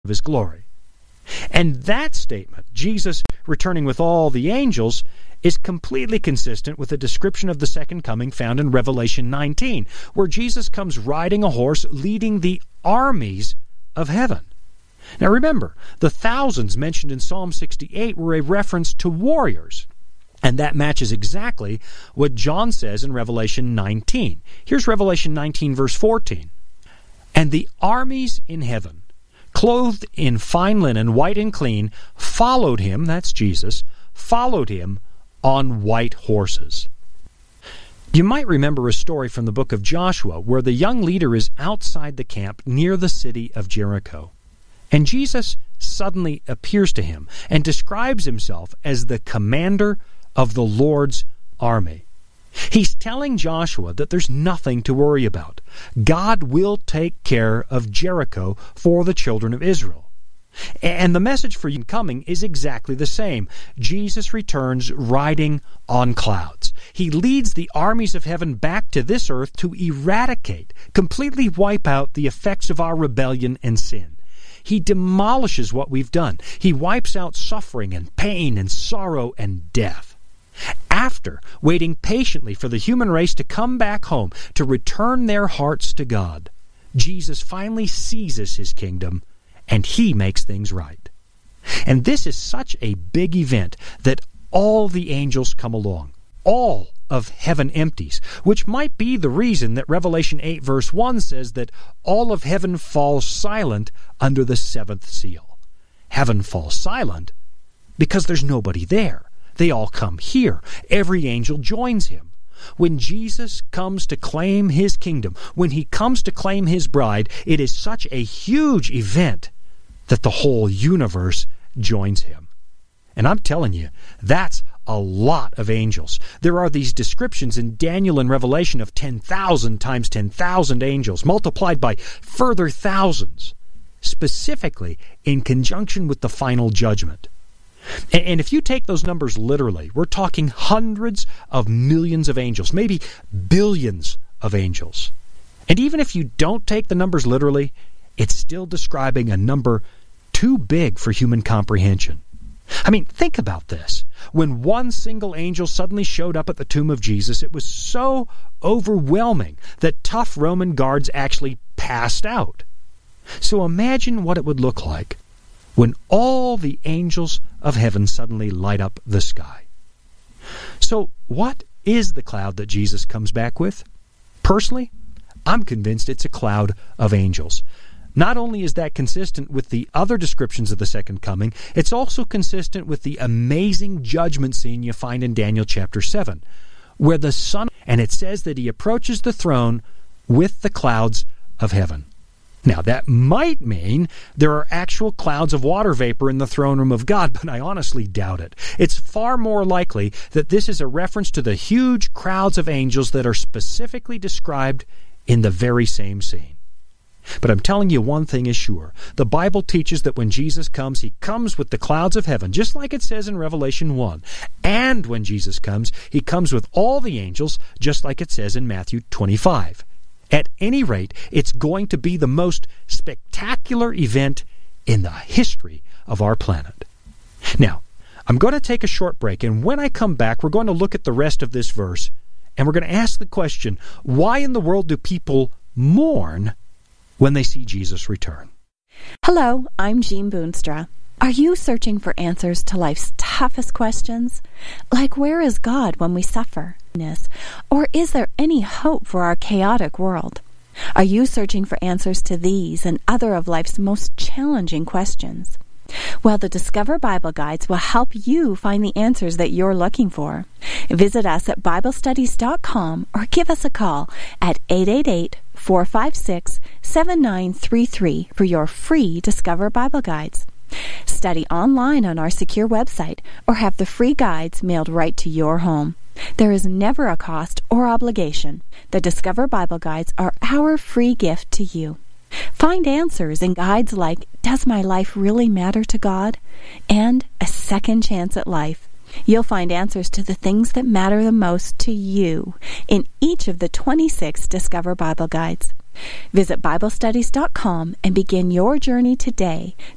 of his glory. And that statement, Jesus returning with all the angels, is completely consistent with the description of the second coming found in Revelation 19, where Jesus comes riding a horse leading the armies of heaven. Now remember, the thousands mentioned in Psalm 68 were a reference to warriors. And that matches exactly what John says in Revelation 19. Here's Revelation 19, verse 14. And the armies in heaven, clothed in fine linen, white and clean, followed him, that's Jesus, followed him on white horses. You might remember a story from the book of Joshua where the young leader is outside the camp near the city of Jericho. And Jesus suddenly appears to him and describes himself as the commander of the Lord's army. He's telling Joshua that there's nothing to worry about. God will take care of Jericho for the children of Israel. And the message for you coming is exactly the same. Jesus returns riding on clouds. He leads the armies of heaven back to this earth to eradicate, completely wipe out the effects of our rebellion and sin. He demolishes what we've done. He wipes out suffering and pain and sorrow and death. After waiting patiently for the human race to come back home, to return their hearts to God, Jesus finally seizes his kingdom and he makes things right. And this is such a big event that all the angels come along. All of heaven empties, which might be the reason that Revelation 8 verse 1 says that all of heaven falls silent under the seventh seal. Heaven falls silent because there's nobody there. They all come here. Every angel joins him. When Jesus comes to claim his kingdom, when he comes to claim his bride, it is such a huge event that the whole universe joins him. And I'm telling you, that's a lot of angels. There are these descriptions in Daniel and Revelation of 10,000 times 10,000 angels, multiplied by further thousands, specifically in conjunction with the final judgment. And if you take those numbers literally, we're talking hundreds of millions of angels, maybe billions of angels. And even if you don't take the numbers literally, it's still describing a number too big for human comprehension. I mean, think about this. When one single angel suddenly showed up at the tomb of Jesus, it was so overwhelming that tough Roman guards actually passed out. So imagine what it would look like when all the angels of heaven suddenly light up the sky. So what is the cloud that Jesus comes back with? Personally, I'm convinced it's a cloud of angels. Not only is that consistent with the other descriptions of the second coming, it's also consistent with the amazing judgment scene you find in Daniel chapter 7, where the Son, and it says that he approaches the throne with the clouds of heaven. Now, that might mean there are actual clouds of water vapor in the throne room of God, but I honestly doubt it. It's far more likely that this is a reference to the huge crowds of angels that are specifically described in the very same scene. But I'm telling you, one thing is sure. The Bible teaches that when Jesus comes, he comes with the clouds of heaven, just like it says in Revelation 1. And when Jesus comes, he comes with all the angels, just like it says in Matthew 25. At any rate, it's going to be the most spectacular event in the history of our planet. Now, I'm going to take a short break, and when I come back, we're going to look at the rest of this verse, and we're going to ask the question, why in the world do people mourn when they see Jesus return? Hello, I'm Jean Boonstra. Are you searching for answers to life's toughest questions? Like, where is God when we suffer? Or is there any hope for our chaotic world? Are you searching for answers to these and other of life's most challenging questions? Well, the Discover Bible Guides will help you find the answers that you're looking for. Visit us at BibleStudies.com or give us a call at 888-456-7933 for your free Discover Bible Guides. Study online on our secure website or have the free guides mailed right to your home. There is never a cost or obligation. The Discover Bible Guides are our free gift to you. Find answers in guides like Does My Life Really Matter to God? And A Second Chance at Life. You'll find answers to the things that matter the most to you in each of the 26 Discover Bible Guides. Visit BibleStudies.com and begin your journey today